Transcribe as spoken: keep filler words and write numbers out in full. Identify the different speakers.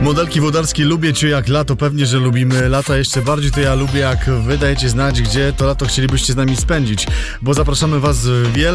Speaker 1: Modelki Włodarskie, lubię cię jak lato, pewnie, że lubimy lata, jeszcze bardziej to ja lubię, jak wy dajecie znać, gdzie to lato chcielibyście z nami spędzić, bo zapraszamy was wiele